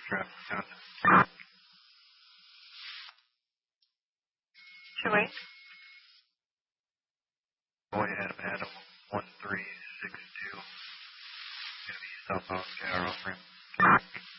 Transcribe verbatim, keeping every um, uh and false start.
traffic count. Two eight. Boy, Adam, Adam, one three six two. Gonna be southbound Sky Frame.